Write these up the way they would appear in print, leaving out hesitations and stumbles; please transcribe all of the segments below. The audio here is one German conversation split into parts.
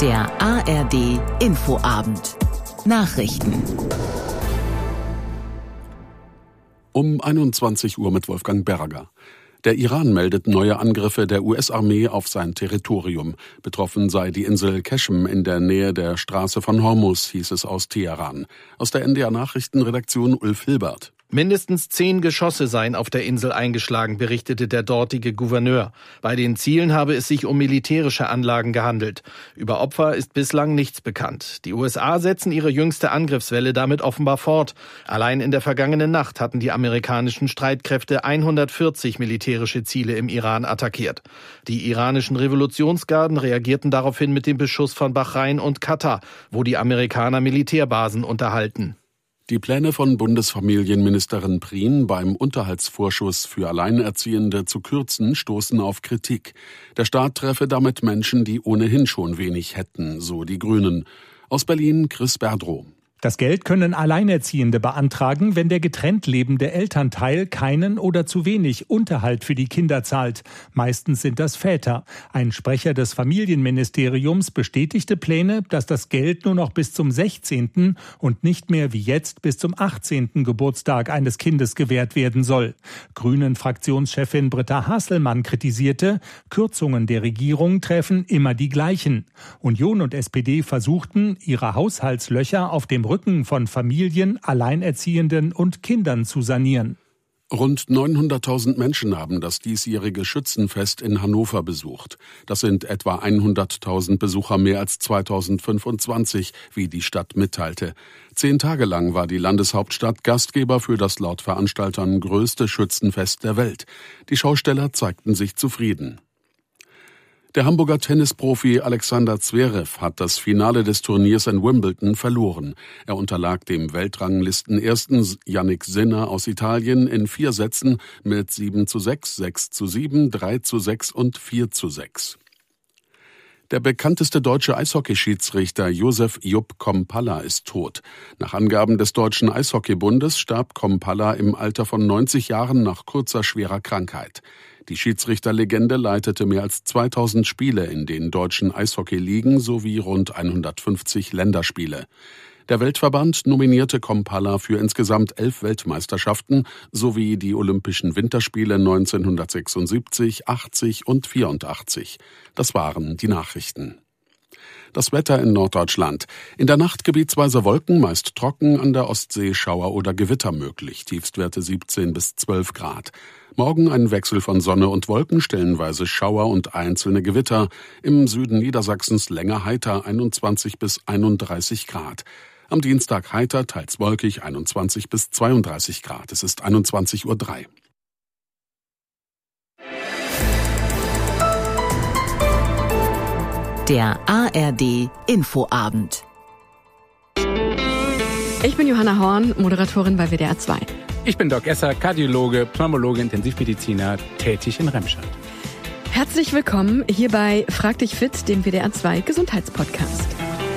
Der ARD Infoabend. Nachrichten. Um 21 Uhr mit Wolfgang Berger. Der Iran meldet neue Angriffe der US-Armee auf sein Territorium. Betroffen sei die Insel Qeshm in der Nähe der Straße von Hormuz, hieß es aus Teheran. Aus der NDR-Nachrichtenredaktion Ulf Hilbert. Mindestens 10 Geschosse seien auf der Insel eingeschlagen, berichtete der dortige Gouverneur. Bei den Zielen habe es sich um militärische Anlagen gehandelt. Über Opfer ist bislang nichts bekannt. Die USA setzen ihre jüngste Angriffswelle damit offenbar fort. Allein in der vergangenen Nacht hatten die amerikanischen Streitkräfte 140 militärische Ziele im Iran attackiert. Die iranischen Revolutionsgarden reagierten daraufhin mit dem Beschuss von Bahrain und Katar, wo die Amerikaner Militärbasen unterhalten. Die Pläne von Bundesfamilienministerin Prien, beim Unterhaltsvorschuss für Alleinerziehende zu kürzen, stoßen auf Kritik. Der Staat treffe damit Menschen, die ohnehin schon wenig hätten, so die Grünen. Aus Berlin Chris Berdrow. Das Geld können Alleinerziehende beantragen, wenn der getrennt lebende Elternteil keinen oder zu wenig Unterhalt für die Kinder zahlt. Meistens sind das Väter. Ein Sprecher des Familienministeriums bestätigte Pläne, dass das Geld nur noch bis zum 16. und nicht mehr wie jetzt bis zum 18. Geburtstag eines Kindes gewährt werden soll. Grünen-Fraktionschefin Britta Hasselmann kritisierte, Kürzungen der Regierung treffen immer die gleichen. Union und SPD versuchten, ihre Haushaltslöcher auf dem Rücken von Familien, Alleinerziehenden und Kindern zu sanieren. Rund 900.000 Menschen haben das diesjährige Schützenfest in Hannover besucht. Das sind etwa 100.000 Besucher mehr als 2025, wie die Stadt mitteilte. 10 Tage lang war die Landeshauptstadt Gastgeber für das laut Veranstaltern größte Schützenfest der Welt. Die Schausteller zeigten sich zufrieden. Der Hamburger Tennisprofi Alexander Zverev hat das Finale des Turniers in Wimbledon verloren. Er unterlag dem Weltranglistenersten Jannik Sinner aus Italien in 4 Sätzen mit 7:6, 6:7, 3:6 und 4:6. Der bekannteste deutsche Eishockeyschiedsrichter Josef Jupp Kompalla ist tot. Nach Angaben des Deutschen Eishockeybundes starb Kompalla im Alter von 90 Jahren nach kurzer schwerer Krankheit. Die Schiedsrichterlegende leitete mehr als 2000 Spiele in den deutschen Eishockeyligen sowie rund 150 Länderspiele. Der Weltverband nominierte Kompalla für insgesamt 11 Weltmeisterschaften sowie die Olympischen Winterspiele 1976, 80 und 84. Das waren die Nachrichten. Das Wetter in Norddeutschland. In der Nacht gebietsweise Wolken, meist trocken, an der Ostsee Schauer oder Gewitter möglich. Tiefstwerte 17 bis 12 Grad. Morgen ein Wechsel von Sonne und Wolken, stellenweise Schauer und einzelne Gewitter. Im Süden Niedersachsens länger heiter, 21 bis 31 Grad. Am Dienstag heiter, teils wolkig, 21 bis 32 Grad. Es ist 21:03 Uhr. Der ARD Infoabend. Ich bin Johanna Horn, Moderatorin bei WDR 2. Ich bin Doc Esser, Kardiologe, Pneumologe, Intensivmediziner, tätig in Remscheid. Herzlich willkommen hier bei Frag dich fit, dem WDR 2 Gesundheitspodcast.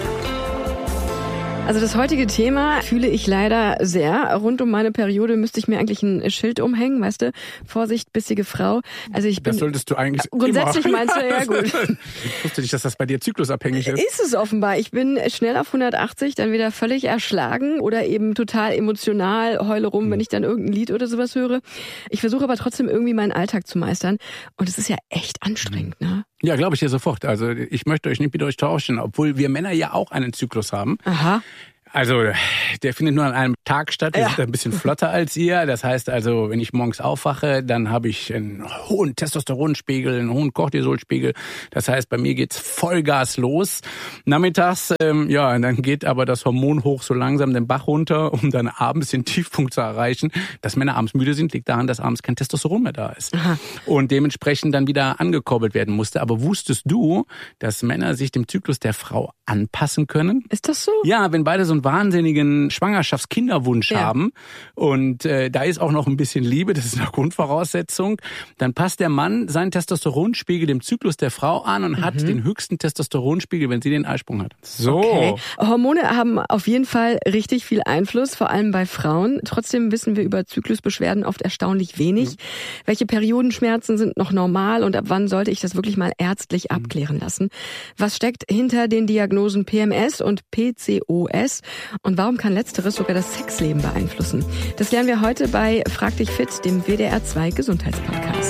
Also das heutige Thema fühle ich leider sehr. Rund um meine Periode müsste ich mir eigentlich ein Schild umhängen, weißt du? Vorsicht, bissige Frau. Also ich bin. Das solltest du eigentlich grundsätzlich immer. Meinst du, ja gut. Ich wusste nicht, dass das bei dir zyklusabhängig ist. Ist es offenbar. Ich bin schnell auf 180, dann wieder völlig erschlagen oder eben total emotional, heule rum, wenn ich dann irgendein Lied oder sowas höre. Ich versuche aber trotzdem irgendwie meinen Alltag zu meistern. Und es ist ja echt anstrengend, ne? Ja, glaube ich dir sofort. Also ich möchte euch nicht mit euch tauschen, obwohl wir Männer ja auch einen Zyklus haben. Aha. Also der findet nur an einem Tag statt. Wir sind ein bisschen flotter als ihr. Das heißt also, wenn ich morgens aufwache, dann habe ich einen hohen Testosteronspiegel, einen hohen Cortisolspiegel. Das heißt, bei mir geht's Vollgas los. Nachmittags, dann geht aber das Hormon hoch so langsam den Bach runter, um dann abends den Tiefpunkt zu erreichen. Dass Männer abends müde sind, liegt daran, dass abends kein Testosteron mehr da ist. Aha. Und dementsprechend dann wieder angekurbelt werden musste. Aber wusstest du, dass Männer sich dem Zyklus der Frau anpassen können? Ist das so? Ja, wenn beide so einen wahnsinnigen Schwangerschaftskinderwunsch haben und da ist auch noch ein bisschen Liebe, das ist eine Grundvoraussetzung, dann passt der Mann seinen Testosteronspiegel dem Zyklus der Frau an und hat den höchsten Testosteronspiegel, wenn sie den Eisprung hat. So. Okay. Hormone haben auf jeden Fall richtig viel Einfluss, vor allem bei Frauen. Trotzdem wissen wir über Zyklusbeschwerden oft erstaunlich wenig. Welche Periodenschmerzen sind noch normal und ab wann sollte ich das wirklich mal ärztlich abklären lassen? Was steckt hinter den Diagnosen PMS und PCOS? Und warum kann Letzteres sogar das Sexleben beeinflussen? Das lernen wir heute bei Frag dich fit, dem WDR 2 Gesundheitspodcast.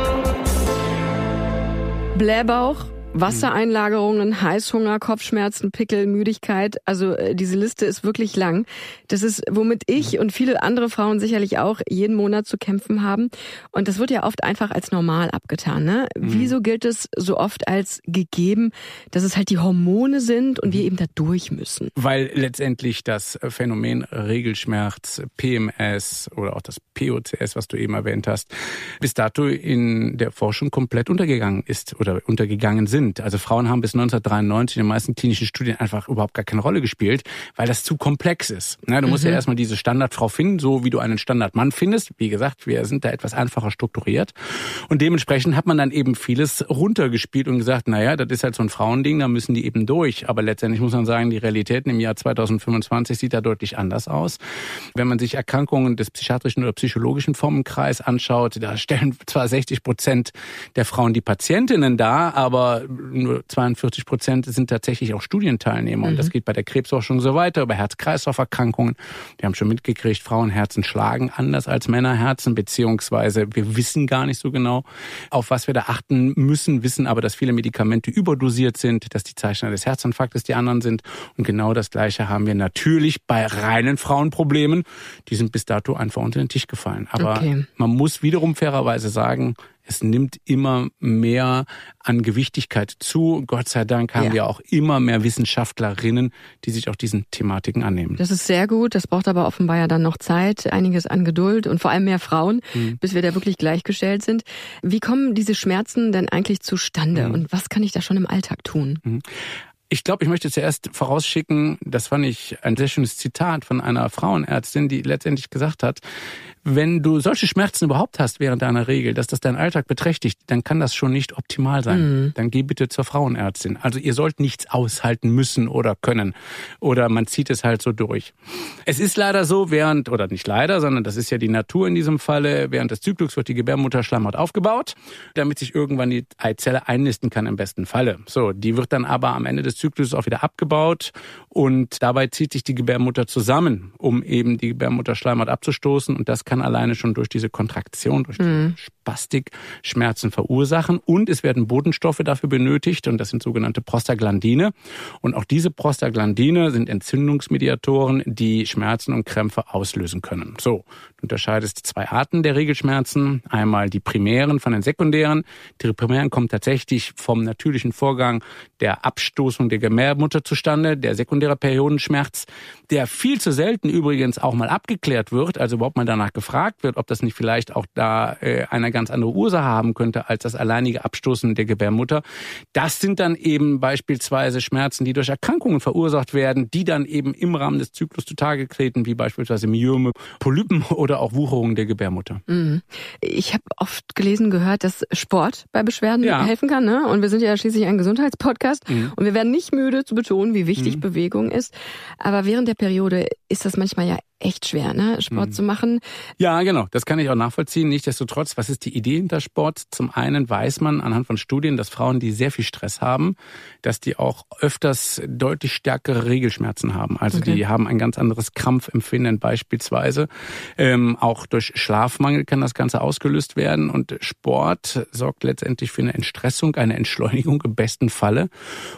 Blähbauch, Wassereinlagerungen, Heißhunger, Kopfschmerzen, Pickel, Müdigkeit. Also diese Liste ist wirklich lang. Das ist, womit ich und viele andere Frauen sicherlich auch jeden Monat zu kämpfen haben. Und das wird ja oft einfach als normal abgetan. Ne? Wieso gilt es so oft als gegeben, dass es halt die Hormone sind und wir eben da durch müssen? Weil letztendlich das Phänomen Regelschmerz, PMS oder auch das POCS, was du eben erwähnt hast, bis dato in der Forschung komplett untergegangen ist oder untergegangen sind. Also Frauen haben bis 1993 in den meisten klinischen Studien einfach überhaupt gar keine Rolle gespielt, weil das zu komplex ist. Du musst ja erstmal diese Standardfrau finden, so wie du einen Standardmann findest. Wie gesagt, wir sind da etwas einfacher strukturiert. Und dementsprechend hat man dann eben vieles runtergespielt und gesagt, naja, das ist halt so ein Frauending, da müssen die eben durch. Aber letztendlich muss man sagen, die Realität im Jahr 2025 sieht da deutlich anders aus. Wenn man sich Erkrankungen des psychiatrischen oder psychologischen Formenkreis anschaut, da stellen zwar 60% der Frauen die Patientinnen dar, aber nur 42% sind tatsächlich auch Studienteilnehmer. Und das geht bei der Krebsforschung so weiter, über Herz-Kreislauf-Erkrankungen. Wir haben schon mitgekriegt, Frauenherzen schlagen anders als Männerherzen, beziehungsweise wir wissen gar nicht so genau, auf was wir da achten müssen, wissen aber, dass viele Medikamente überdosiert sind, dass die Zeichen des Herzinfarktes die anderen sind. Und genau das Gleiche haben wir natürlich bei reinen Frauenproblemen. Die sind bis dato einfach unter den Tisch gefallen. Aber man muss wiederum fairerweise sagen, es nimmt immer mehr an Gewichtigkeit zu. Gott sei Dank haben wir auch immer mehr Wissenschaftlerinnen, die sich auch diesen Thematiken annehmen. Das ist sehr gut. Das braucht aber offenbar ja dann noch Zeit, einiges an Geduld und vor allem mehr Frauen, bis wir da wirklich gleichgestellt sind. Wie kommen diese Schmerzen denn eigentlich zustande und was kann ich da schon im Alltag tun? Ich glaube, ich möchte zuerst vorausschicken, das fand ich ein sehr schönes Zitat von einer Frauenärztin, die letztendlich gesagt hat, wenn du solche Schmerzen überhaupt hast während deiner Regel, dass das deinen Alltag beträchtigt, dann kann das schon nicht optimal sein. Dann geh bitte zur Frauenärztin. Also ihr sollt nichts aushalten müssen oder können. Oder man zieht es halt so durch. Es ist leider so, oder nicht leider, sondern das ist ja die Natur in diesem Falle, während des Zyklus wird die Gebärmutterschleimhaut aufgebaut, damit sich irgendwann die Eizelle einnisten kann im besten Falle. So, die wird dann aber am Ende des Zyklus auch wieder abgebaut und dabei zieht sich die Gebärmutter zusammen, um eben die Gebärmutterschleimhaut abzustoßen und das kann alleine schon durch diese Kontraktion, durch die Spastik Schmerzen verursachen und es werden Botenstoffe dafür benötigt und das sind sogenannte Prostaglandine und auch diese Prostaglandine sind Entzündungsmediatoren, die Schmerzen und Krämpfe auslösen können. So, du unterscheidest zwei Arten der Regelschmerzen, einmal die primären von den sekundären. Die primären kommen tatsächlich vom natürlichen Vorgang der Abstoßung der Gebärmutter zustande, der sekundäre Periodenschmerz, der viel zu selten übrigens auch mal abgeklärt wird, also überhaupt mal danach gefragt wird, ob das nicht vielleicht auch da eine ganz andere Ursache haben könnte als das alleinige Abstoßen der Gebärmutter. Das sind dann eben beispielsweise Schmerzen, die durch Erkrankungen verursacht werden, die dann eben im Rahmen des Zyklus zutage treten, wie beispielsweise Myome, Polypen oder auch Wucherungen der Gebärmutter. Ich habe oft gelesen, gehört, dass Sport bei Beschwerden helfen kann. Ne? Und wir sind ja schließlich ein Gesundheitspodcast. Und wir werden nicht müde zu betonen, wie wichtig Bewegung ist. Aber während der Periode ist das manchmal ja echt schwer, ne? Sport zu machen. Ja, genau. Das kann ich auch nachvollziehen. Nichtsdestotrotz, was ist die Idee hinter Sport? Zum einen weiß man anhand von Studien, dass Frauen, die sehr viel Stress haben, dass die auch öfters deutlich stärkere Regelschmerzen haben. Also die haben ein ganz anderes Krampfempfinden beispielsweise. Auch durch Schlafmangel kann das Ganze ausgelöst werden. Und Sport sorgt letztendlich für eine Entstressung, eine Entschleunigung im besten Falle.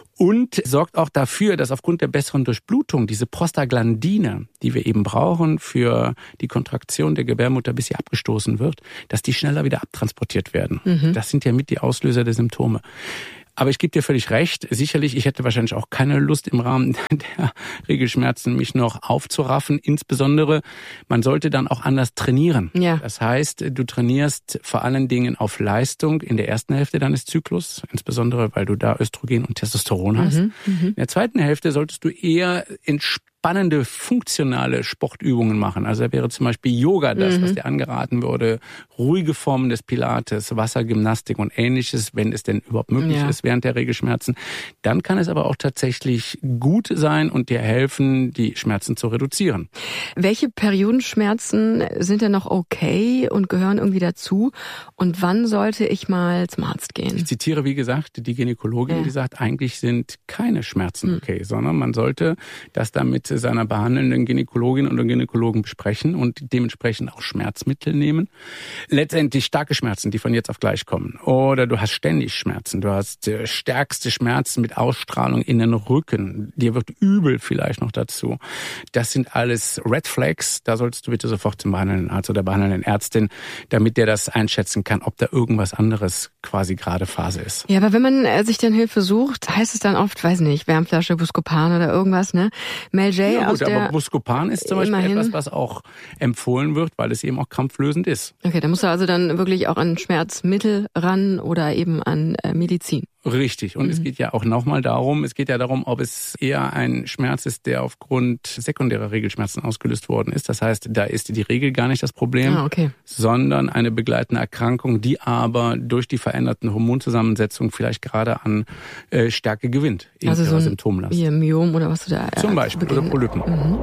Und sorgt auch dafür, dass aufgrund der besseren Durchblutung diese Prostaglandine, die wir eben brauchen für die Kontraktion der Gebärmutter, bis sie abgestoßen wird, dass die schneller wieder abtransportiert werden. Das sind ja mit die Auslöser der Symptome. Aber ich gebe dir völlig recht. Sicherlich, ich hätte wahrscheinlich auch keine Lust im Rahmen der Regelschmerzen mich noch aufzuraffen. Insbesondere, man sollte dann auch anders trainieren. Ja. Das heißt, du trainierst vor allen Dingen auf Leistung in der ersten Hälfte deines Zyklus, insbesondere weil du da Östrogen und Testosteron hast. In der zweiten Hälfte solltest du eher entspannt spannende, funktionale Sportübungen machen. Also da wäre zum Beispiel Yoga das, was dir angeraten würde, ruhige Formen des Pilates, Wassergymnastik und Ähnliches, wenn es denn überhaupt möglich ist während der Regelschmerzen. Dann kann es aber auch tatsächlich gut sein und dir helfen, die Schmerzen zu reduzieren. Welche Periodenschmerzen sind denn noch okay und gehören irgendwie dazu? Und wann sollte ich mal zum Arzt gehen? Ich zitiere, wie gesagt, die Gynäkologin, die sagt, eigentlich sind keine Schmerzen okay, sondern man sollte das dann mit seiner behandelnden Gynäkologin oder Gynäkologen besprechen und dementsprechend auch Schmerzmittel nehmen. Letztendlich starke Schmerzen, die von jetzt auf gleich kommen. Oder du hast ständig Schmerzen, du hast stärkste Schmerzen mit Ausstrahlung in den Rücken. Dir wird übel vielleicht noch dazu. Das sind alles Red Flags. Da solltest du bitte sofort zum behandelnden Arzt oder behandelnden Ärztin, damit der das einschätzen kann, ob da irgendwas anderes quasi gerade Phase ist. Ja, aber wenn man sich dann Hilfe sucht, heißt es dann oft, weiß nicht, Wärmflasche, Buscopan oder irgendwas, ne? Mel J. Ja, aus gut, der... aber Buscopan ist zum Beispiel etwas, was auch empfohlen wird, weil es eben auch krampflösend ist. Okay, da musst du also dann wirklich auch an Schmerzmittel ran oder eben an Medizin. Richtig. Und es geht ja auch nochmal darum, ob es eher ein Schmerz ist, der aufgrund sekundärer Regelschmerzen ausgelöst worden ist. Das heißt, da ist die Regel gar nicht das Problem, sondern eine begleitende Erkrankung, die aber durch die veränderten Hormonzusammensetzung vielleicht gerade an Stärke gewinnt in also ihrer so ein Symptomlast. Myom oder was du da... Zum Beispiel, oder Polypen.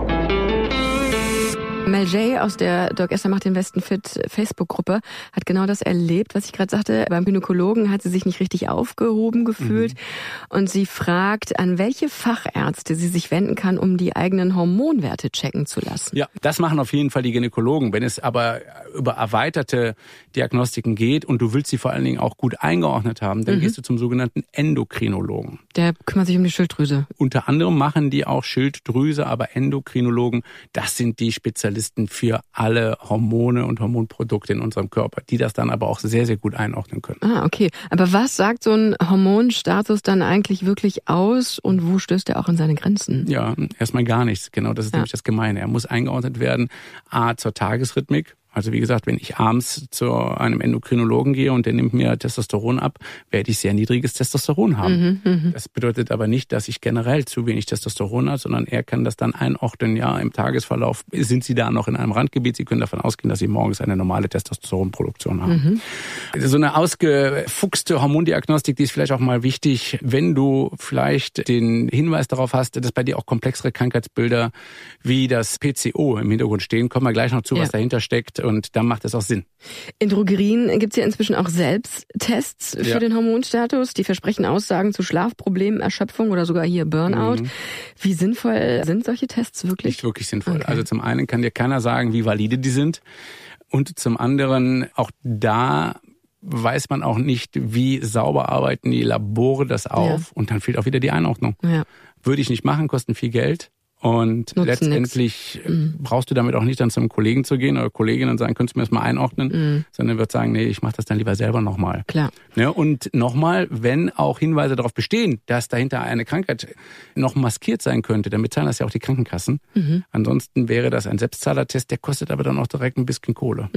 Mel J. aus der Doc Esther macht den Westen fit Facebook-Gruppe hat genau das erlebt, was ich gerade sagte. Beim Gynäkologen hat sie sich nicht richtig aufgehoben gefühlt und sie fragt, an welche Fachärzte sie sich wenden kann, um die eigenen Hormonwerte checken zu lassen. Ja, das machen auf jeden Fall die Gynäkologen. Wenn es aber über erweiterte Diagnostiken geht und du willst sie vor allen Dingen auch gut eingeordnet haben, dann gehst du zum sogenannten Endokrinologen. Der kümmert sich um die Schilddrüse. Unter anderem machen die auch Schilddrüse, aber Endokrinologen, das sind die Spezialisten für alle Hormone und Hormonprodukte in unserem Körper, die das dann aber auch sehr, sehr gut einordnen können. Ah, okay. Aber was sagt so ein Hormonstatus dann eigentlich wirklich aus und wo stößt er auch an seine Grenzen? Ja, erstmal gar nichts. Genau, das ist nämlich das Gemeine. Er muss eingeordnet werden, a, zur Tagesrhythmik. Also wie gesagt, wenn ich abends zu einem Endokrinologen gehe und der nimmt mir Testosteron ab, werde ich sehr niedriges Testosteron haben. Das bedeutet aber nicht, dass ich generell zu wenig Testosteron habe, sondern er kann das dann einordnen, ja, im Tagesverlauf sind Sie da noch in einem Randgebiet. Sie können davon ausgehen, dass Sie morgens eine normale Testosteronproduktion haben. So eine ausgefuchste Hormondiagnostik, die ist vielleicht auch mal wichtig, wenn du vielleicht den Hinweis darauf hast, dass bei dir auch komplexere Krankheitsbilder wie das PCO im Hintergrund stehen. Kommen wir gleich noch zu, was dahinter steckt. Und dann macht es auch Sinn. In Drogerien gibt es ja inzwischen auch Selbsttests für den Hormonstatus. Die versprechen Aussagen zu Schlafproblemen, Erschöpfung oder sogar hier Burnout. Wie sinnvoll sind solche Tests wirklich? Nicht wirklich sinnvoll. Okay. Also zum einen kann dir keiner sagen, wie valide die sind. Und zum anderen, auch da weiß man auch nicht, wie sauber arbeiten die Labore das auf. Und dann fehlt auch wieder die Einordnung. Würde ich nicht machen, kosten viel Geld. Und nutzen letztendlich brauchst du damit auch nicht dann zum Kollegen zu gehen oder Kollegin und sagen, könntest du mir das mal einordnen, sondern wird sagen, nee, ich mache das dann lieber selber nochmal. Klar. Ja, und nochmal, wenn auch Hinweise darauf bestehen, dass dahinter eine Krankheit noch maskiert sein könnte, dann bezahlen das ja auch die Krankenkassen. Ansonsten wäre das ein Selbstzahlertest, der kostet aber dann auch direkt ein bisschen Kohle.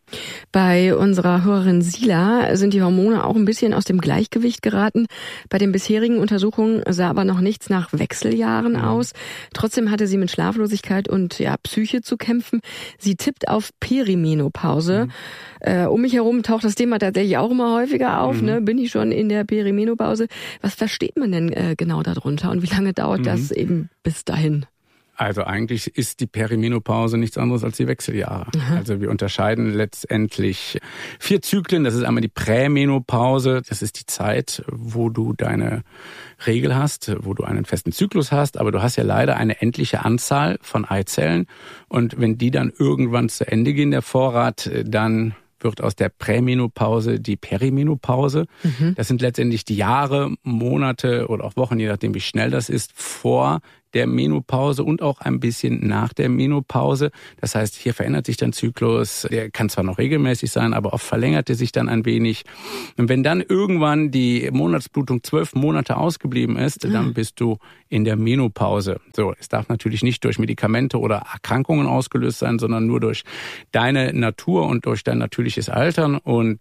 Bei unserer Hörerin Sila sind die Hormone auch ein bisschen aus dem Gleichgewicht geraten. Bei den bisherigen Untersuchungen sah aber noch nichts nach Wechseljahren aus. Trotzdem hatte sie mit Schlaflosigkeit und Psyche zu kämpfen. Sie tippt auf Perimenopause. Um mich herum taucht das Thema tatsächlich auch immer häufiger auf. Ne? Bin ich schon in der Perimenopause? Was versteht man denn genau darunter und wie lange dauert das eben bis dahin? Also eigentlich ist die Perimenopause nichts anderes als die Wechseljahre. Also wir unterscheiden letztendlich 4 Zyklen. Das ist einmal die Prämenopause. Das ist die Zeit, wo du deine Regel hast, wo du einen festen Zyklus hast. Aber du hast ja leider eine endliche Anzahl von Eizellen. Und wenn die dann irgendwann zu Ende gehen, der Vorrat, dann wird aus der Prämenopause die Perimenopause. Das sind letztendlich die Jahre, Monate oder auch Wochen, je nachdem wie schnell das ist, vor der Menopause und auch ein bisschen nach der Menopause. Das heißt, hier verändert sich dein Zyklus. Der kann zwar noch regelmäßig sein, aber oft verlängert er sich dann ein wenig. Und wenn dann irgendwann die Monatsblutung 12 Monate ausgeblieben ist, dann bist du in der Menopause. So, es darf natürlich nicht durch Medikamente oder Erkrankungen ausgelöst sein, sondern nur durch deine Natur und durch dein natürliches Altern. Und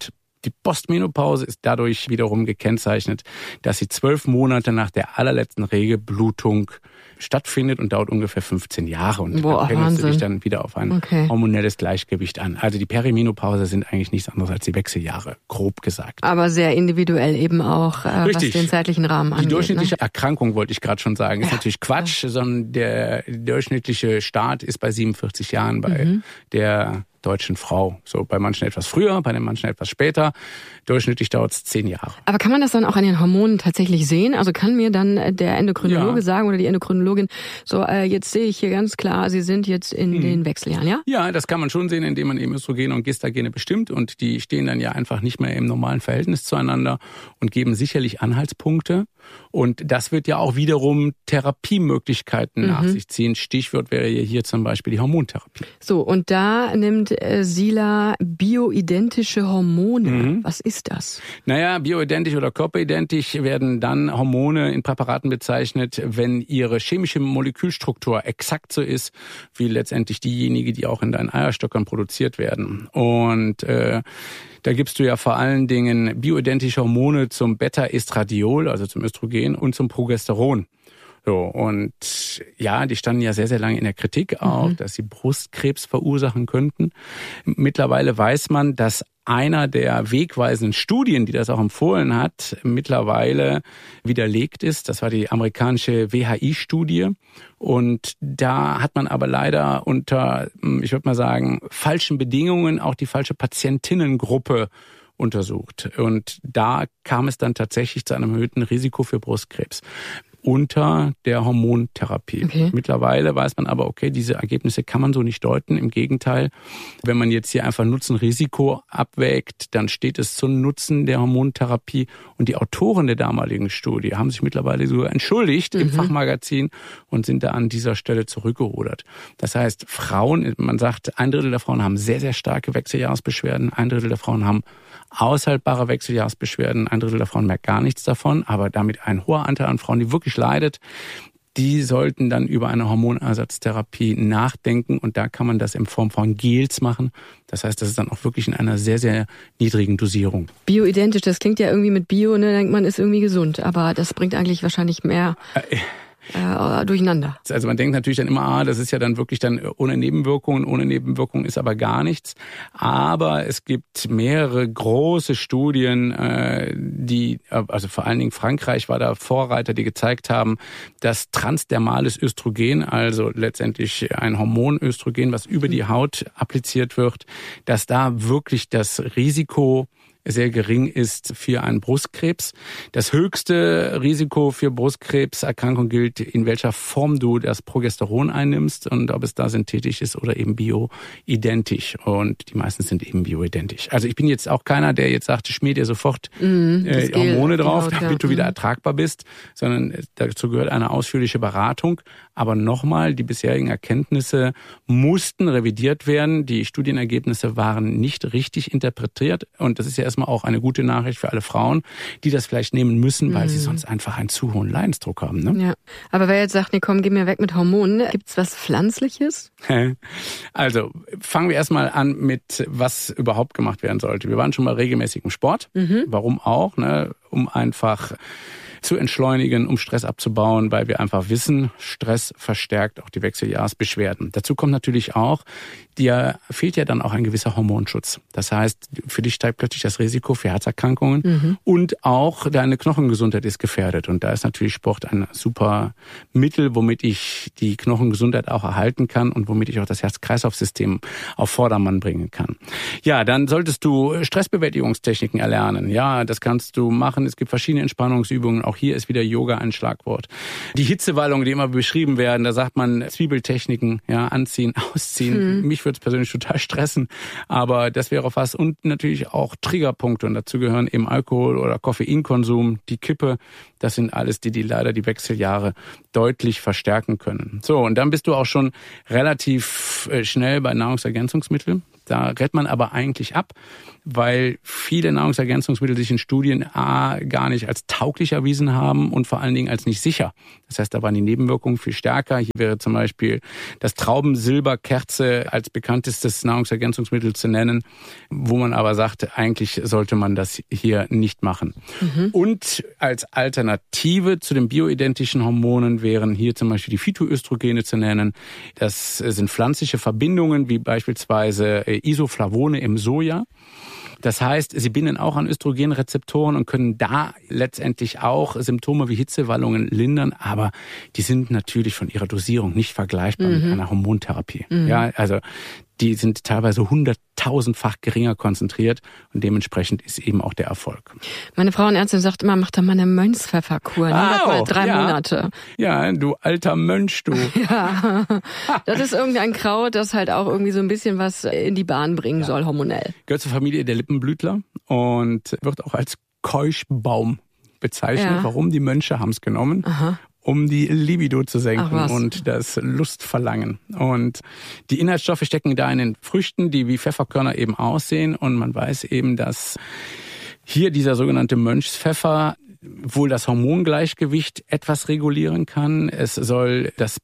Die Postmenopause ist dadurch wiederum gekennzeichnet, dass sie 12 Monate nach der allerletzten Regelblutung stattfindet und dauert ungefähr 15 Jahre. Und dann pendelt sich dann wieder auf ein hormonelles Gleichgewicht an. Also die Perimenopause sind eigentlich nichts anderes als die Wechseljahre, grob gesagt. Aber sehr individuell eben auch, was den zeitlichen Rahmen angeht. Die durchschnittliche Erkrankung, wollte ich gerade schon sagen, ist natürlich Quatsch, sondern der durchschnittliche Start ist bei 47 Jahren bei der deutschen Frau. So bei manchen etwas früher, bei den manchen etwas später. Durchschnittlich dauert es 10 Jahre. Aber kann man das dann auch an den Hormonen tatsächlich sehen? Also kann mir dann der Endokrinologe sagen oder die Endokrinologin, so jetzt sehe ich hier ganz klar, Sie sind jetzt in den Wechseljahren, ja? Ja, das kann man schon sehen, indem man eben Östrogene und Gestagene bestimmt und die stehen dann ja einfach nicht mehr im normalen Verhältnis zueinander und geben sicherlich Anhaltspunkte. Und das wird ja auch wiederum Therapiemöglichkeiten nach sich ziehen. Stichwort wäre hier zum Beispiel die Hormontherapie. So, und da nimmt Sila bioidentische Hormone. Was ist das? Naja, bioidentisch oder körperidentisch werden dann Hormone in Präparaten bezeichnet, wenn ihre chemische Molekülstruktur exakt so ist, wie letztendlich diejenige, die auch in deinen Eierstöckern produziert werden. Und da gibst du ja vor allen Dingen bioidentische Hormone zum Beta-Estradiol, also zum Östrogen, und zum Progesteron. So, und ja, die standen ja sehr, sehr lange in der Kritik auch, dass sie Brustkrebs verursachen könnten. Mittlerweile weiß man, dass einer der wegweisenden Studien, die das auch empfohlen hat, mittlerweile widerlegt ist. Das war die amerikanische WHI-Studie. Und da hat man aber leider unter, ich würde mal sagen, falschen Bedingungen auch die falsche Patientinnengruppe untersucht. Und da kam es dann tatsächlich zu einem erhöhten Risiko für Brustkrebs unter der Hormontherapie. Okay. Mittlerweile weiß man aber, okay, diese Ergebnisse kann man so nicht deuten. Im Gegenteil, wenn man jetzt hier einfach Nutzen-Risiko abwägt, dann steht es zum Nutzen der Hormontherapie. Und die Autoren der damaligen Studie haben sich mittlerweile sogar entschuldigt im Fachmagazin und sind da an dieser Stelle zurückgerudert. Das heißt, Frauen, man sagt, 1/3 der Frauen haben sehr, sehr starke Wechseljahresbeschwerden, 1/3 der Frauen haben aushaltbare Wechseljahresbeschwerden, 1/3 der Frauen merkt gar nichts davon, aber damit ein hoher Anteil an Frauen, die wirklich leidet, die sollten dann über eine Hormonersatztherapie nachdenken und da kann man das in Form von Gels machen. Das heißt, das ist dann auch wirklich in einer sehr, sehr niedrigen Dosierung. Bioidentisch, das klingt ja irgendwie mit Bio, ne, denkt man, ist irgendwie gesund, aber das bringt eigentlich wahrscheinlich mehr durcheinander. Also man denkt natürlich dann immer, das ist ja dann wirklich dann ohne Nebenwirkungen. Ohne Nebenwirkungen ist aber gar nichts. Aber es gibt mehrere große Studien, die, also vor allen Dingen Frankreich war da Vorreiter, die gezeigt haben, dass transdermales Östrogen, also letztendlich ein Hormon Östrogen, was über die Haut appliziert wird, dass da wirklich das Risiko sehr gering ist für einen Brustkrebs. Das höchste Risiko für Brustkrebserkrankung gilt, in welcher Form du das Progesteron einnimmst und ob es da synthetisch ist oder eben bioidentisch. Und die meisten sind eben bioidentisch. Also ich bin jetzt auch keiner, der jetzt sagt, schmier dir sofort Hormone drauf, damit du wieder ertragbar bist, sondern dazu gehört eine ausführliche Beratung. Aber nochmal, die bisherigen Erkenntnisse mussten revidiert werden. Die Studienergebnisse waren nicht richtig interpretiert. Und das ist ja erstmal auch eine gute Nachricht für alle Frauen, die das vielleicht nehmen müssen, weil sie sonst einfach einen zu hohen Leidensdruck haben. Ne? Ja. Aber wer jetzt sagt, nee, komm, geh mir weg mit Hormonen, gibt's was Pflanzliches? Also fangen wir erstmal an mit, was überhaupt gemacht werden sollte. Wir waren schon bei regelmäßigem Sport. Warum auch? Ne? Um einfach zu entschleunigen, um Stress abzubauen, weil wir einfach wissen, Stress verstärkt auch die Wechseljahresbeschwerden. Dazu kommt natürlich auch, dir fehlt ja dann auch ein gewisser Hormonschutz. Das heißt, für dich steigt plötzlich das Risiko für Herzerkrankungen und auch deine Knochengesundheit ist gefährdet. Und da ist natürlich Sport ein super Mittel, womit ich die Knochengesundheit auch erhalten kann und womit ich auch das Herz-Kreislauf-System auf Vordermann bringen kann. Ja, dann solltest du Stressbewältigungstechniken erlernen. Ja, das kannst du machen. Es gibt verschiedene Entspannungsübungen. Auch hier ist wieder Yoga ein Schlagwort. Die Hitzewallungen, die immer beschrieben werden, da sagt man Zwiebeltechniken, ja, anziehen, ausziehen. Mich würde es persönlich total stressen, aber das wäre auch was. Und natürlich auch Triggerpunkte und dazu gehören eben Alkohol- oder Koffeinkonsum, die Kippe. Das sind alles die leider die Wechseljahre deutlich verstärken können. So, und dann bist du auch schon relativ schnell bei Nahrungsergänzungsmitteln. Da rät man aber eigentlich ab, weil viele Nahrungsergänzungsmittel sich in Studien gar nicht als tauglich erwiesen haben und vor allen Dingen als nicht sicher. Das heißt, da waren die Nebenwirkungen viel stärker. Hier wäre zum Beispiel das Traubensilberkerze als bekanntestes Nahrungsergänzungsmittel zu nennen, wo man aber sagt, eigentlich sollte man das hier nicht machen. Und als Alternative zu den bioidentischen Hormonen wären hier zum Beispiel die Phytoöstrogene zu nennen. Das sind pflanzliche Verbindungen wie beispielsweise Isoflavone im Soja. Das heißt, sie binden auch an Östrogenrezeptoren und können da letztendlich auch Symptome wie Hitzewallungen lindern, aber die sind natürlich von ihrer Dosierung nicht vergleichbar mit einer Hormontherapie. Ja, also die sind teilweise 100.000-fach geringer konzentriert und dementsprechend ist eben auch der Erfolg. Meine Frauenärztin sagt immer, mach doch mal eine Mönchspfefferkur. Mal 3 Monate. Ja, du alter Mönch, du. Ja, das ist irgendein Kraut, das halt auch irgendwie so ein bisschen was in die Bahn bringen soll, hormonell. Gehört zur Familie der Lippenblütler und wird auch als Keuschbaum bezeichnet. Ja. Warum? Die Mönche haben es genommen. Aha. Um die Libido zu senken und das Lustverlangen. Und die Inhaltsstoffe stecken da in den Früchten, die wie Pfefferkörner eben aussehen. Und man weiß eben, dass hier dieser sogenannte Mönchspfeffer wohl das Hormongleichgewicht etwas regulieren kann. Es soll das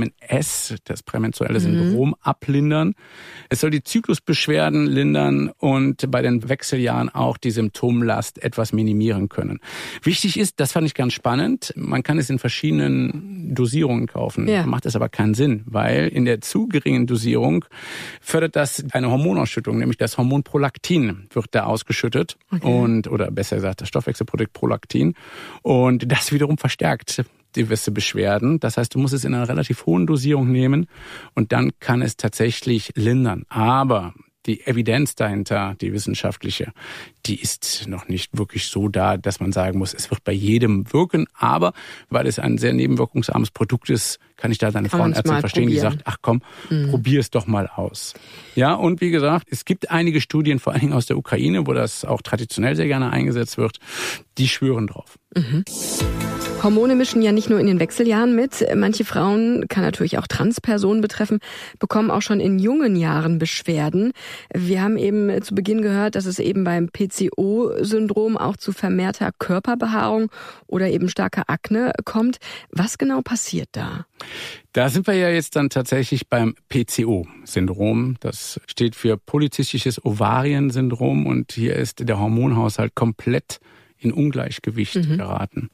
PMS, das prämenstruelle Syndrom, ablindern. Es soll die Zyklusbeschwerden lindern und bei den Wechseljahren auch die Symptomlast etwas minimieren können. Wichtig ist, das fand ich ganz spannend, man kann es in verschiedenen Dosierungen kaufen. Ja. Macht es aber keinen Sinn, weil in der zu geringen Dosierung fördert das eine Hormonausschüttung, nämlich das Hormon Prolaktin wird da ausgeschüttet oder besser gesagt das Stoffwechselprodukt Prolaktin. Und das wiederum verstärkt gewisse Beschwerden. Das heißt, du musst es in einer relativ hohen Dosierung nehmen und dann kann es tatsächlich lindern. Aber die Evidenz dahinter, die wissenschaftliche, die ist noch nicht wirklich so da, dass man sagen muss, es wird bei jedem wirken. Aber weil es ein sehr nebenwirkungsarmes Produkt ist, kann ich da deine Frauenärztin verstehen, die sagt, ach komm, probier es doch mal aus. Ja, und wie gesagt, es gibt einige Studien, vor allen Dingen aus der Ukraine, wo das auch traditionell sehr gerne eingesetzt wird, die schwören drauf. Hormone mischen ja nicht nur in den Wechseljahren mit. Manche Frauen, kann natürlich auch Transpersonen betreffen, bekommen auch schon in jungen Jahren Beschwerden. Wir haben eben zu Beginn gehört, dass es eben beim PCO-Syndrom auch zu vermehrter Körperbehaarung oder eben starker Akne kommt. Was genau passiert da? Da sind wir ja jetzt dann tatsächlich beim PCO-Syndrom. Das steht für polyzystisches Ovarien-Syndrom und hier ist der Hormonhaushalt komplett in Ungleichgewicht geraten.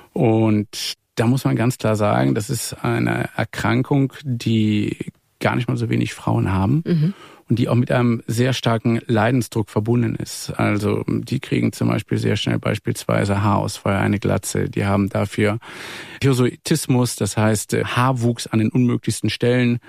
Und da muss man ganz klar sagen, das ist eine Erkrankung, die gar nicht mal so wenig Frauen haben und die auch mit einem sehr starken Leidensdruck verbunden ist. Also die kriegen zum Beispiel sehr schnell beispielsweise Haarausfall, eine Glatze. Die haben dafür Hirsutismus, das heißt Haarwuchs an den unmöglichsten Stellen,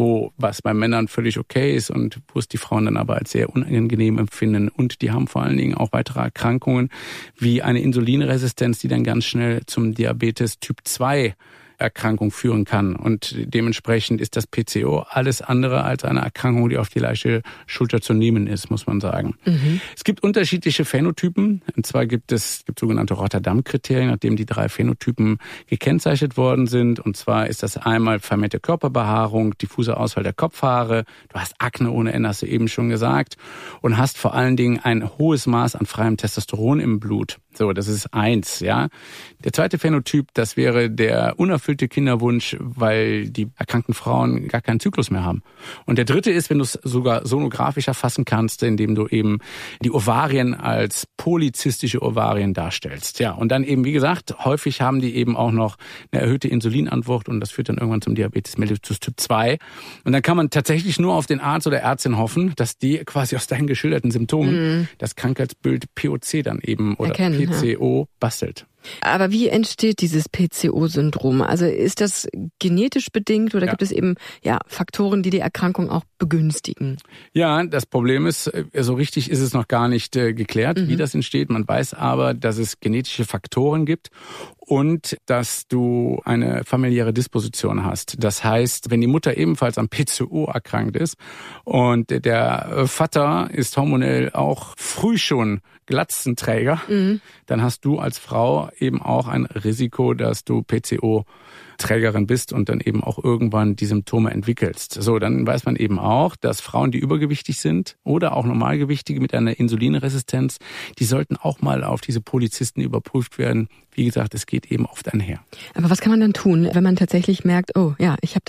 was bei Männern völlig okay ist und wo es die Frauen dann aber als sehr unangenehm empfinden. Und die haben vor allen Dingen auch weitere Erkrankungen wie eine Insulinresistenz, die dann ganz schnell zum Diabetes Typ 2 Erkrankung führen kann. Und dementsprechend ist das PCO alles andere als eine Erkrankung, die auf die leichte Schulter zu nehmen ist, muss man sagen. Es gibt unterschiedliche Phänotypen. Und zwar gibt es sogenannte Rotterdam-Kriterien, nachdem die 3 Phänotypen gekennzeichnet worden sind. Und zwar ist das einmal vermehrte Körperbehaarung, diffuser Ausfall der Kopfhaare, du hast Akne ohne Ende, hast du eben schon gesagt, und hast vor allen Dingen ein hohes Maß an freiem Testosteron im Blut. So, das ist 1, ja. Der zweite Phänotyp, das wäre der unerfüllte Kinderwunsch, weil die erkrankten Frauen gar keinen Zyklus mehr haben. Und der dritte ist, wenn du es sogar sonografisch erfassen kannst, indem du eben die Ovarien als polyzystische Ovarien darstellst. Ja, und dann eben, wie gesagt, häufig haben die eben auch noch eine erhöhte Insulinantwort und das führt dann irgendwann zum Diabetes mellitus Typ 2. Und dann kann man tatsächlich nur auf den Arzt oder Ärztin hoffen, dass die quasi aus deinen geschilderten Symptomen das Krankheitsbild POC dann eben oder PCO bastelt. Aber wie entsteht dieses PCO-Syndrom? Also ist das genetisch bedingt oder gibt es eben Faktoren, die die Erkrankung auch begünstigen? Ja, das Problem ist, so richtig ist es noch gar nicht geklärt, wie das entsteht. Man weiß aber, dass es genetische Faktoren gibt und dass du eine familiäre Disposition hast. Das heißt, wenn die Mutter ebenfalls am PCO erkrankt ist und der Vater ist hormonell auch früh schon Glatzenträger, dann hast du als Frau eben auch ein Risiko, dass du PCO Trägerin bist und dann eben auch irgendwann die Symptome entwickelst. So, dann weiß man eben auch, dass Frauen, die übergewichtig sind oder auch Normalgewichtige mit einer Insulinresistenz, die sollten auch mal auf diese Polizisten überprüft werden. Wie gesagt, es geht eben oft einher. Aber was kann man dann tun, wenn man tatsächlich merkt, oh ja, ich habe